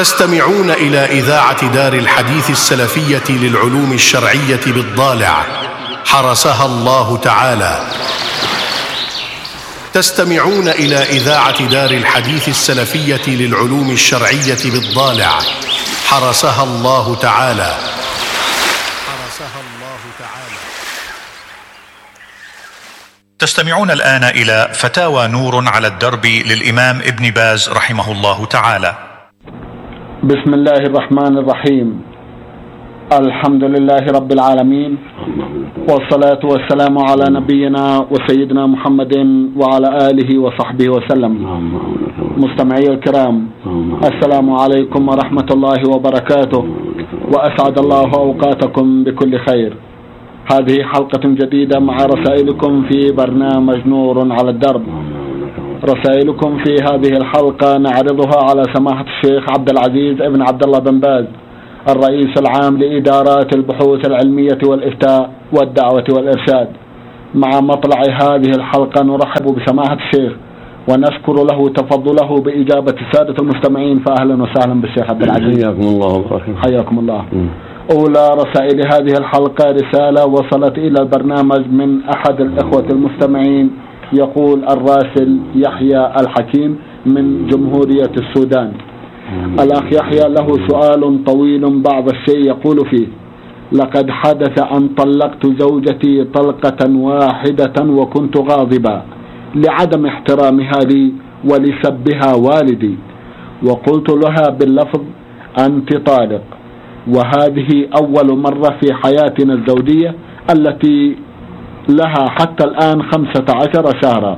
تستمعون إلى إذاعة دار الحديث السلفية للعلوم الشرعية بالضالع حرسها الله تعالى. تستمعون إلى إذاعة دار الحديث السلفية للعلوم الشرعية بالضالع حرسها الله تعالى. تستمعون الآن إلى فتاوى نور على الدرب للإمام ابن باز رحمه الله تعالى. بسم الله الرحمن الرحيم. الحمد لله رب العالمين، والصلاة والسلام على نبينا وسيدنا محمد وعلى آله وصحبه وسلم. مستمعي الكرام، السلام عليكم ورحمة الله وبركاته، وأسعد الله أوقاتكم بكل خير. هذه حلقة جديدة مع رسائلكم في برنامج نور على الدرب. رسائلكم في هذه الحلقة نعرضها على سماحة الشيخ عبد العزيز ابن عبد الله بن باز، الرئيس العام لإدارات البحوث العلمية والإفتاء والدعوة والإرشاد. مع مطلع هذه الحلقة نرحب بسماحة الشيخ ونشكر له تفضله بإجابة السادة المستمعين، فأهلا وسهلا بالشيخ عبد العزيز. حياكم الله وبركاته. حياكم الله. أولى رسائل هذه الحلقة رسالة وصلت إلى البرنامج من أحد الإخوة المستمعين، يقول الراسل يحيى الحكيم من جمهورية السودان. الأخ يحيى له سؤال طويل بعض الشيء، يقول فيه: لقد حدث أن طلقت زوجتي طلقة واحدة وكنت غاضبا لعدم احترامها لي ولسبها والدي، وقلت لها باللفظ أنت طالق، وهذه أول مرة في حياتنا الزوجية التي لها حتى الآن 15 شهرا،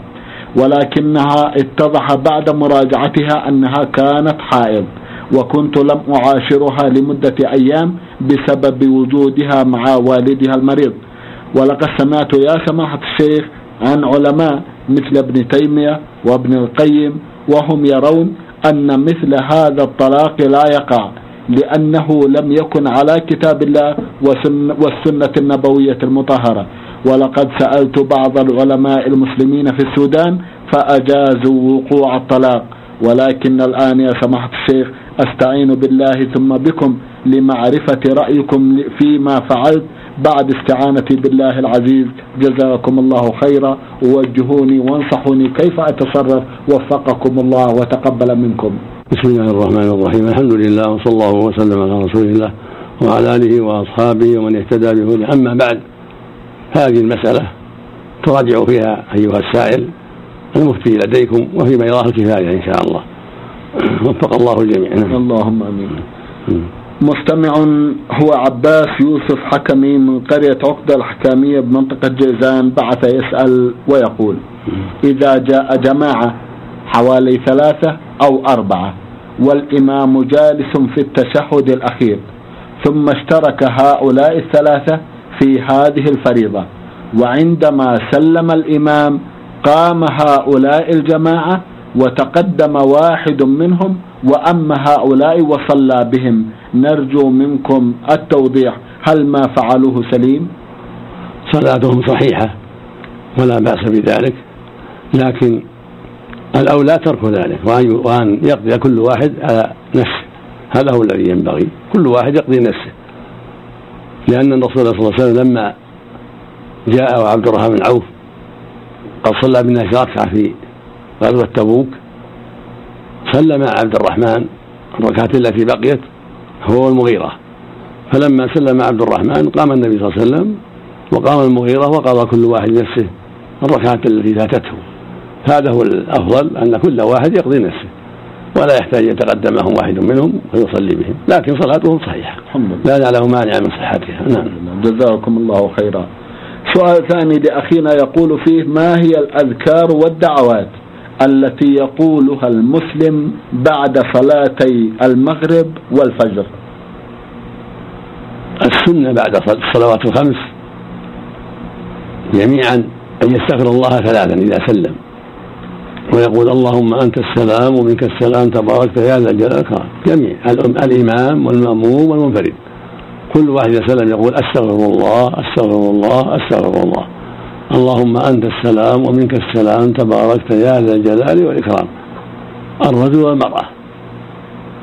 ولكنها اتضح بعد مراجعتها أنها كانت حائض، وكنت لم أعاشرها لمدة أيام بسبب وجودها مع والدها المريض. ولقد سمعت يا سماحة الشيخ عن علماء مثل ابن تيمية وابن القيم، وهم يرون أن مثل هذا الطلاق لا يقع لأنه لم يكن على كتاب الله والسنة النبوية المطهرة. ولقد سألت بعض العلماء المسلمين في السودان فأجازوا وقوع الطلاق، ولكن الآن يا سماحة الشيخ أستعين بالله ثم بكم لمعرفة رأيكم فيما فعلت بعد استعانتي بالله العزيز. جزاكم الله خيرا، ووجهوني وانصحوني كيف أتصرف، وفقكم الله وتقبل منكم. بسم الله الرحمن الرحيم. الحمد لله، وصلى الله وسلم على رسول الله وعلى آله وأصحابه ومن اهتدى بهداه. أما بعد، هذه المسألة تراجع فيها أيها السائل المفتي لديكم، وفيما يراه الكفاية إن شاء الله. وفق الله الجميع. اللهم آمين. مستمع هو عباس يوسف حكمي من قرية عقدة الحكامية بمنطقة جيزان بعث يسأل ويقول: إذا جاء جماعة حوالي 3 أو 4 والإمام جالس في التشهد الأخير، ثم اشترك هؤلاء 3 في هذه الفريضة، وعندما سلم الإمام قام هؤلاء الجماعة وتقدم واحد منهم وأما هؤلاء وصلى بهم، نرجو منكم التوضيح، هل ما فعلوه سليم؟ صلاتهم صحيحة ولا بأس بذلك، لكن الأولى ترك ذلك وأن يقضي كل واحد على نفسه. هذا هو الذي ينبغي، كل واحد يقضي نفسه، لأن الرسول صلى الله عليه وسلم لما جاء عبد الرحمن بن عوف قد صلى بالناس ركعة في غزوة تبوك، سلم عبد الرحمن الركعة التي بقيت هو المغيرة، فلما سلم عبد الرحمن قام النبي صلى الله عليه وسلم وقام المغيرة وقضى كل واحد نفسه الركعة التي فاتته. هذا هو الأفضل، أن كل واحد يقضي نفسه ولا يحتاج يتقدمهم واحد منهم ويصلي بهم، لكن صلاتهم صحيحة لا نعلم مانع من صحتها. نعم. جزاكم الله خيرا. سؤال ثاني لأخينا يقول فيه: ما هي الأذكار والدعوات التي يقولها المسلم بعد صلاتي المغرب والفجر؟ السنة بعد الصلوات الخمس جميعا أن يستغفر الله 3 إذا سلم، ويقول: اللهم أنت السلام ومنك السلام تبارك يا ذا الجلال والإكرام. جميع الإمام والمأموم والمنفرد كل واحد يسلم يقول: أستغفر الله أستغفر الله أستغفر الله، اللهم أنت السلام ومنك السلام تباركت يا ذا الجلال والإكرام. الرجل والمرأة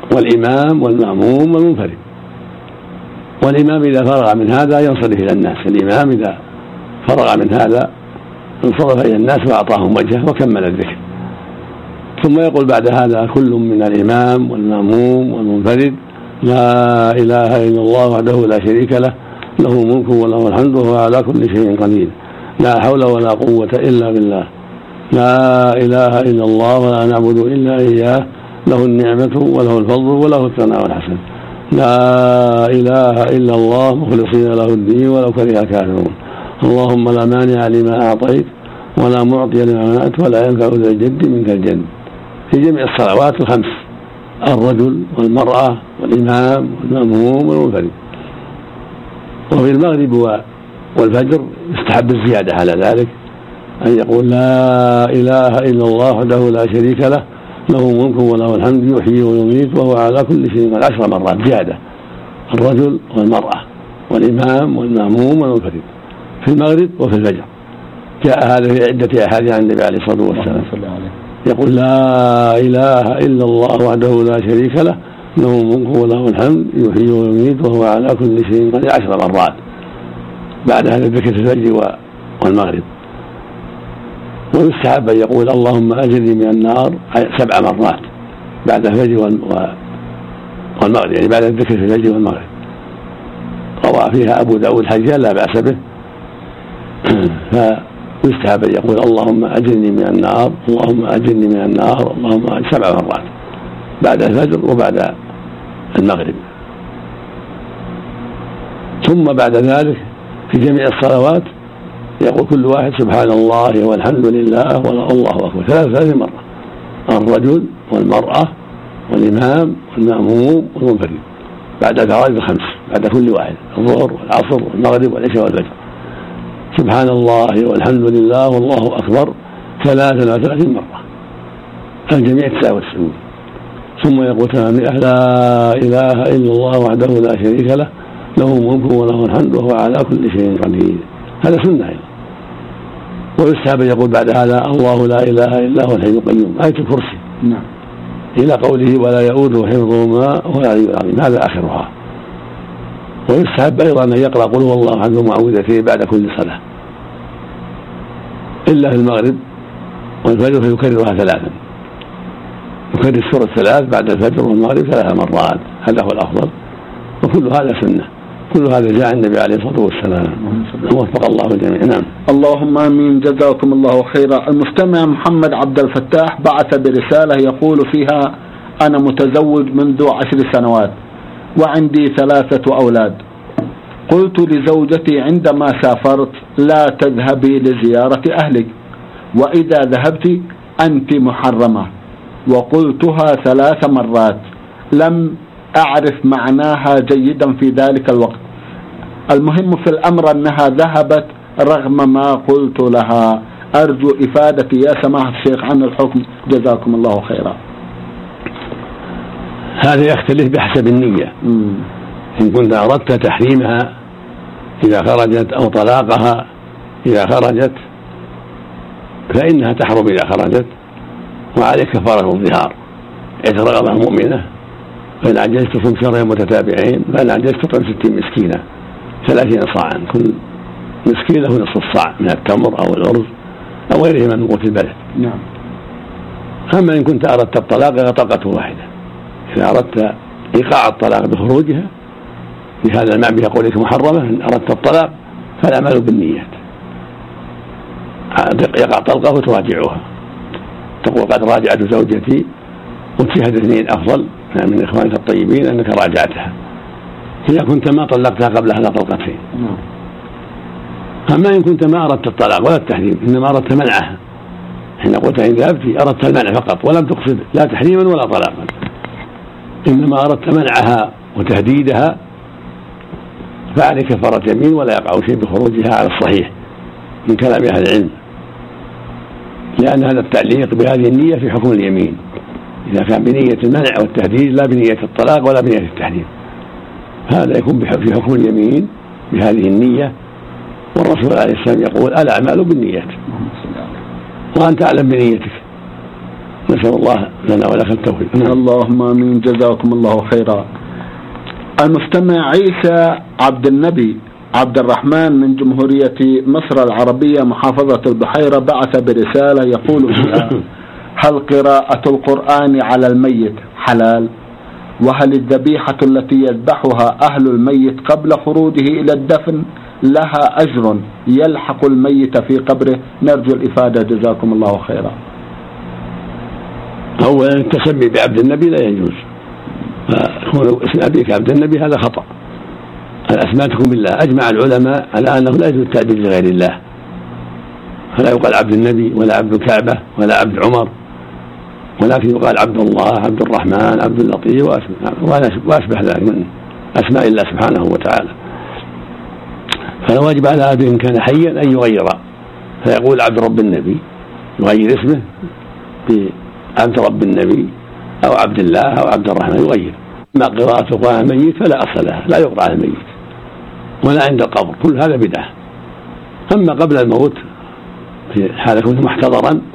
والإمام والمأموم والمنفرد. والإمام إذا فرغ من هذا ينصرف إلى الناس، الإمام إذا فرغ من هذا انصرف إلى الناس وأعطاهم وجهه وكمل الذكر. ثم يقول بعد هذا: كل من الإمام والمأموم والمنفرد لا إله إلا الله وحده لا شريك له، له ملك وله الحمد وهو على كل شيء قدير، لا حول ولا قوة إلا بالله، لا إله إلا الله ولا نعبد إلا إياه، له النعمة وله الفضل وله الثناء الحسن، لا إله إلا الله مخلصين له الدين ولو كره الكافرون، اللهم لا مانع لما أعطيت ولا معطي لما منعت ولا ينفع ذا الجد منك الجد. في جميع الصلوات الخمس: الرجل والمرأة والإمام والمأموم والمنفرد. وفي المغرب والفجر يستحب الزيادة على ذلك، أن يقول: لا إله إلا الله وحده لا شريك له، له ملك وله الحمد يحيي ويميت وهو على كل شيء 10 مرات زيادة: الرجل والمرأة والإمام والمأموم والمنفرد في المغرب وفي الفجر. جاء هذا في عدة أحاديث عن النبي عليه الصلاة والسلام يقول: لا إله إلا الله وحده لا شريك له، له ملك وله الحمد يحيي ويميت وهو على كل شيء قدير 10 مرات. بعد هذا ذكر الفجر والمغرب. ويستحب أن يقول: اللهم أجرني من النار 7 مرات بعد الفجر والمغرب، يعني بعد الذكر في الفجر والمغرب. روى فيها أبو داود حجان لا بأس به. فيستحب أن يقول: اللهم أجرني من النار، اللهم أجرني من النار، اللهم 7 مرات بعد الفجر وبعد المغرب. ثم بعد ذلك في جميع الصلوات يقول كل واحد: سبحان الله والحمد لله والله أكبر 3 مرات: الرجل والمرأة والإمام والمأموم والمنفرد بعد الفرائض الخمس، بعد كل واحد: الظهر والعصر والمغرب والعشاء والفجر. سبحان الله والحمد لله والله أكبر 33 مرة، الجميع 99. ثم يقول: لا إله إلا الله وحده لا شريك له، له ملك وله الحمد وهو على كل شيء قدير. هذا سنة أيضا. ويستحب يقول بعد هذا: الله لا إله إلا هو الحي القيوم، آية الكرسي، نعم، إلى قوله: ولا يؤوده حفظهما وهو العلي العظيم، هذا آخرها. ويستحب أيضا أن يقرأ قل هو الله أحد ومعوذتين بعد كل صلاة، إلا في المغرب والفجر فيكررها 3، يكرر السورة 3 بعد الفجر والمغرب 3 مرات، هذا هو الأفضل. وكل هذا سنة، كل هذا جاء النبي عليه الصلاة والسلام، وفق الله الجميع. نعم. اللهم آمين، جزاكم الله خيرا. المستمع محمد عبد الفتاح بعث برسالة يقول فيها: أنا متزوج منذ 10 سنوات وعندي 3 أولاد. قلت لزوجتي عندما سافرت: لا تذهبي لزيارة أهلك، وإذا ذهبت أنت محرمة. وقلتها 3 مرات، لم أعرف معناها جيدا في ذلك الوقت. المهم في الأمر أنها ذهبت رغم ما قلت لها. أرجو إفادتي يا سماحة الشيخ عن الحكم، جزاكم الله خيرا. هذا يختلف بحسب النية. إن كنت أردت تحريمها إذا خرجت أو طلاقها إذا خرجت فإنها تحرم إذا خرجت، وعليك كفارة الظهار، رغبة مؤمنة. فإن عجزت تصوم شهرين متتابعين، فإن عجزت تطعم 60 مسكينة 30 صاعا، كل مسكين له نصف الصاع من التمر أو الأرز أو غيره من قوت البلد. نعم. أما إن كنت أردت الطلاق فطلقة واحدة. إذا أردت إيقاع الطلاق بخروجها بهذا المعنى بقولك محرمة، إن أردت الطلاق فالأعمال بالنيات، يقع طلقة وتراجعها، تقول: قد راجعت زوجتي، وتشهد 2 أفضل من إخوانك الطيبين أنك راجعتها، إذا كنت ما طلقتها قبل هذا طلقتين. أما إن كنت ما أردت الطلاق ولا التحريم، إنما أردت منعها، حين قلت إن ذهبت أردت المنع فقط ولم تقصد لا تحريما ولا طلاقا، إنما أردت منعها وتهديدها، فعليك كفارة يمين ولا يقع شيء بخروجها على الصحيح من كلام أهل العلم، لأن هذا التعليق بهذه النية في حكم اليمين، إذا كان بنية المنع والتهديد لا بنية الطلاق ولا بنية التحريم، هذا يكون في حكم اليمين بهذه النية. والرسول عليه السلام يقول: الأعمال بالنيات، وأنت أعلم بنيتك، نسأل الله لنا ولك التوفيق. اللهم آمين، جزاكم الله خيرا. المستمع عيسى عبد النبي عبد الرحمن من جمهورية مصر العربية محافظة البحيرة بعث برسالة يقول فيها: هل قراءة القرآن على الميت حلال؟ وهل الذبيحة التي يذبحها أهل الميت قبل خروجه إلى الدفن لها أجر يلحق الميت في قبره؟ نرجو الإفادة جزاكم الله خيرا. أولا التسمي بعبد النبي لا يجوز، اسم أبيك عبد النبي هذا خطأ. الأسماء تكون بالله. أجمع العلماء على أنه لا يجوز التعبير لغير الله، فلا يقال عبد النبي ولا عبد الكعبة ولا عبد عمر، ولكن يقال عبد الله، عبد الرحمن، عبد اللطيف وأشبه ذلك من أسماء الله سبحانه وتعالى. فالواجب على أحد إن كان حيا أن يغير، فيقول عبد رب النبي، يغير اسمه بعبد رب النبي أو عبد الله أو عبد الرحمن، يغير. ما قراءة القرآن الميت فلا أصل لها، لا يقرأ على الميت ولا عند القبر، كل هذا بدعة. أما قبل الموت في حال كونه محتضرا